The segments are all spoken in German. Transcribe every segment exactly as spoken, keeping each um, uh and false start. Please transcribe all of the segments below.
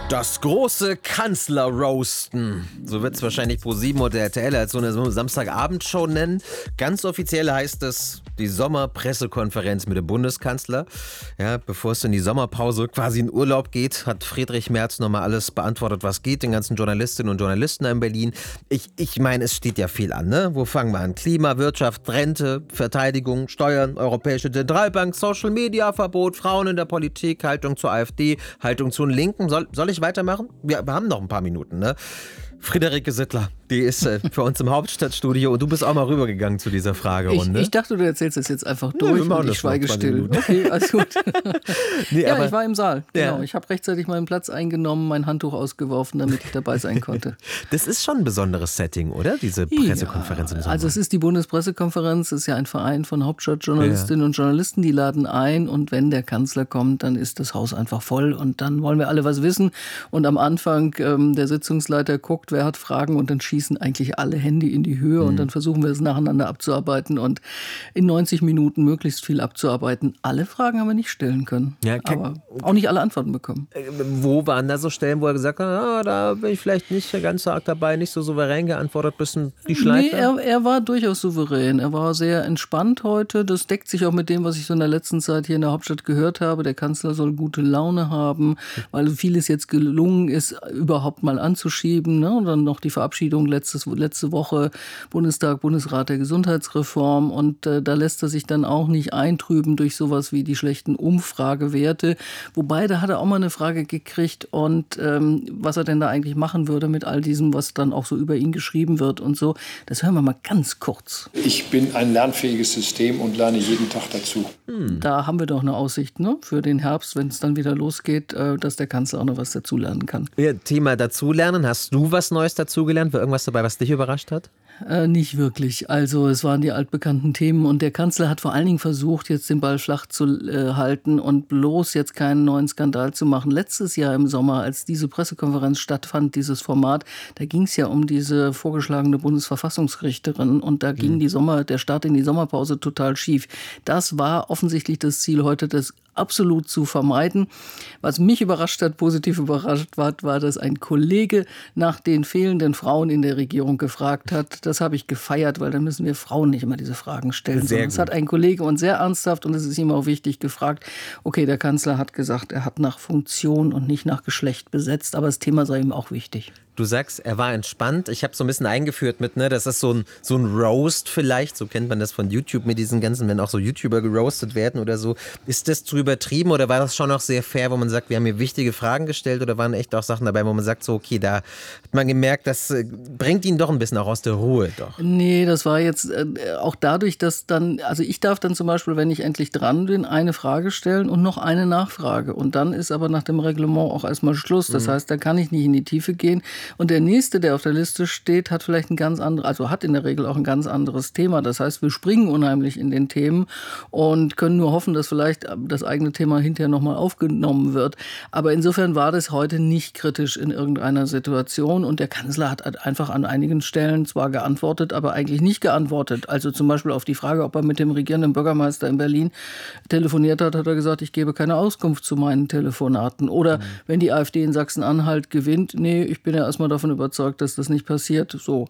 Das große Kanzler-Roasten. So wird es wahrscheinlich ProSieben oder R T L als so eine Samstagabendshow nennen. Ganz offiziell heißt es die Sommerpressekonferenz mit dem Bundeskanzler. Ja, bevor es in die Sommerpause quasi in Urlaub geht, hat Friedrich Merz nochmal alles beantwortet, was geht, den ganzen Journalistinnen und Journalisten in Berlin. Ich, ich meine, es steht ja viel an, ne? Wo fangen wir an? Klima, Wirtschaft, Rente, Verteidigung, Steuern, Europäische Zentralbank, Social-Media-Verbot, Frauen in der Politik, Haltung zur AfD, Haltung zu den Linken. Soll, soll ich weitermachen? Wir, wir haben noch ein paar Minuten, ne? Friederike Sittler, die ist äh, für uns im Hauptstadtstudio und du bist auch mal rübergegangen zu dieser Fragerunde. Ich, ich dachte, du erzählst das jetzt einfach durch ja, und ich schweige still. Okay, alles gut. nee, ja, aber, ich war im Saal, genau. Ja. Ich habe rechtzeitig meinen Platz eingenommen, mein Handtuch ausgeworfen, damit ich dabei sein konnte. Das ist schon ein besonderes Setting, oder? Diese Pressekonferenz ja, im Sommer. Also es ist die Bundespressekonferenz, es ist ja ein Verein von Hauptstadtjournalistinnen ja. und Journalisten, die laden ein und wenn der Kanzler kommt, dann ist das Haus einfach voll und dann wollen wir alle was wissen und am Anfang ähm, der Sitzungsleiter guckt, wer hat Fragen und dann schießen eigentlich alle Hände in die Höhe mhm. und dann versuchen wir es nacheinander abzuarbeiten und in neunzig Minuten möglichst viel abzuarbeiten. Alle Fragen haben wir nicht stellen können, ja, aber auch nicht alle Antworten bekommen. Wo waren da so Stellen, wo er gesagt hat, ah, da bin ich vielleicht nicht ganz so arg dabei, nicht so souverän geantwortet, bisschen die Schleife? Nee, er, er war durchaus souverän. Er war sehr entspannt heute. Das deckt sich auch mit dem, was ich so in der letzten Zeit hier in der Hauptstadt gehört habe. Der Kanzler soll gute Laune haben, weil vieles jetzt gelungen ist, überhaupt mal anzuschieben, ne? Und dann noch die Verabschiedung letztes, letzte Woche, Bundestag, Bundesrat der Gesundheitsreform. Und äh, da lässt er sich dann auch nicht eintrüben durch sowas wie die schlechten Umfragewerte. Wobei, da hat er auch mal eine Frage gekriegt und ähm, was er denn da eigentlich machen würde mit all diesem, was dann auch so über ihn geschrieben wird und so. Das hören wir mal ganz kurz. Ich bin ein lernfähiges System und lerne jeden Tag dazu. Hm. Da haben wir doch eine Aussicht, ne, für den Herbst, wenn es dann wieder losgeht, äh, dass der Kanzler auch noch was dazulernen kann. Ja, Thema dazulernen. Hast du was Neues dazugelernt? War irgendwas dabei, was dich überrascht hat? Äh, nicht wirklich. Also es waren die altbekannten Themen und der Kanzler hat vor allen Dingen versucht, jetzt den Ball flach zu äh, halten und bloß jetzt keinen neuen Skandal zu machen. Letztes Jahr im Sommer, als diese Pressekonferenz stattfand, dieses Format, da ging es ja um diese vorgeschlagene Bundesverfassungsrichterin und da ging mhm. die Sommer, der Start in die Sommerpause total schief. Das war offensichtlich das Ziel heute, das absolut zu vermeiden. Was mich überrascht hat, positiv überrascht war, war, dass ein Kollege nach den fehlenden Frauen in der Regierung gefragt hat. Das habe ich gefeiert, weil dann müssen wir Frauen nicht immer diese Fragen stellen. Das hat ein Kollege und sehr ernsthaft, und es ist ihm auch wichtig, gefragt, okay, der Kanzler hat gesagt, er hat nach Funktion und nicht nach Geschlecht besetzt, aber das Thema sei ihm auch wichtig. Du sagst, er war entspannt. Ich habe so ein bisschen eingeführt mit, ne, das ist so ein, so ein Roast vielleicht, so kennt man das von YouTube mit diesen ganzen, wenn auch so YouTuber geroastet werden oder so. Ist das zu übertrieben oder war das schon noch sehr fair, wo man sagt, wir haben hier wichtige Fragen gestellt oder waren echt auch Sachen dabei, wo man sagt, so okay, da hat man gemerkt, das äh, bringt ihn doch ein bisschen auch aus der Ruhe doch. Nee, das war jetzt äh, auch dadurch, dass dann, also ich darf dann zum Beispiel, wenn ich endlich dran bin, eine Frage stellen und noch eine Nachfrage und dann ist aber nach dem Reglement auch erstmal Schluss. Das mhm. heißt, da kann ich nicht in die Tiefe gehen. Und der nächste, der auf der Liste steht, hat vielleicht ein ganz anderes, also hat in der Regel auch ein ganz anderes Thema. Das heißt, wir springen unheimlich in den Themen und können nur hoffen, dass vielleicht das eigene Thema hinterher nochmal aufgenommen wird. Aber insofern war das heute nicht kritisch in irgendeiner Situation. Und der Kanzler hat einfach an einigen Stellen zwar geantwortet, aber eigentlich nicht geantwortet. Also zum Beispiel auf die Frage, ob er mit dem regierenden Bürgermeister in Berlin telefoniert hat, hat er gesagt, ich gebe keine Auskunft zu meinen Telefonaten. Oder mhm. wenn die AfD in Sachsen-Anhalt gewinnt, nee, ich bin ja erstmal davon überzeugt, dass das nicht passiert. So,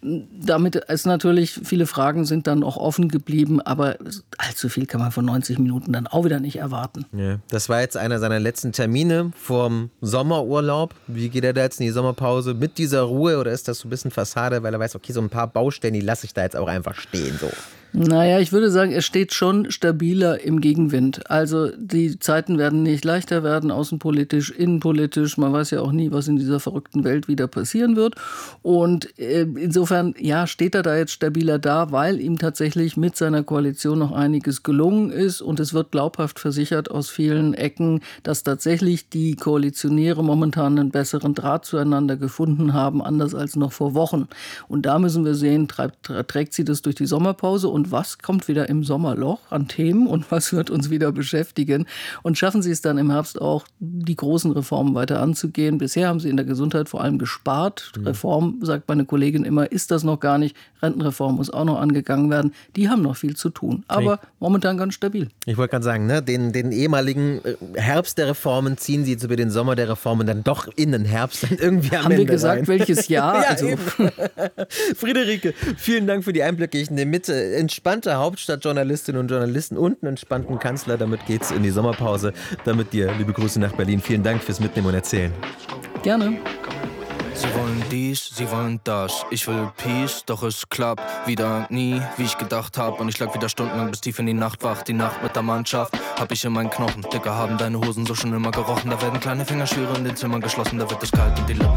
damit ist natürlich, viele Fragen sind dann auch offen geblieben, aber allzu viel kann man von neunzig Minuten dann auch wieder nicht erwarten. Ja, das war jetzt einer seiner letzten Termine vorm Sommerurlaub. Wie geht er da jetzt in die Sommerpause? Mit dieser Ruhe oder ist das so ein bisschen Fassade, weil er weiß, okay, so ein paar Baustellen, die lasse ich da jetzt auch einfach stehen, so? Naja, ich würde sagen, er steht schon stabiler im Gegenwind. Also die Zeiten werden nicht leichter werden, außenpolitisch, innenpolitisch. Man weiß ja auch nie, was in dieser verrückten Welt wieder passieren wird. Und äh, insofern, ja, steht er da jetzt stabiler da, weil ihm tatsächlich mit seiner Koalition noch einiges gelungen ist. Und es wird glaubhaft versichert aus vielen Ecken, dass tatsächlich die Koalitionäre momentan einen besseren Draht zueinander gefunden haben, anders als noch vor Wochen. Und da müssen wir sehen, treibt, trägt sie das durch die Sommerpause und was kommt wieder im Sommerloch an Themen und was wird uns wieder beschäftigen und schaffen sie es dann im Herbst auch, die großen Reformen weiter anzugehen. Bisher haben sie in der Gesundheit vor allem allem gespart. Mhm. Reform, sagt meine Kollegin immer, ist das noch gar nicht. Rentenreform muss auch noch angegangen werden. Die haben noch viel zu tun, aber ich, momentan ganz stabil. Ich wollte gerade sagen, ne, den, den ehemaligen Herbst der Reformen ziehen Sie jetzt über den Sommer der Reformen dann doch in den Herbst dann irgendwie am Haben Ende wir gesagt, rein. welches Jahr? Ja, also. Friederike, vielen Dank für die Einblicke. Ich nehme mit, entspannte Hauptstadtjournalistinnen und Journalisten und einen entspannten Kanzler. Damit geht's in die Sommerpause. Damit dir liebe Grüße nach Berlin. Vielen Dank fürs Mitnehmen und Erzählen. Gerne. Sie wollen dies, sie wollen das. Ich will Peace, doch es klappt wieder nie, wie ich gedacht hab. Und ich lag wieder stundenlang bis tief in die Nacht wach. Die Nacht mit der Mannschaft hab ich in meinen Knochen. Dicker, haben deine Hosen so schon immer gerochen. Da werden kleine Fingerschwüre in den Zimmern geschlossen. Da wird es kalt und die Lippen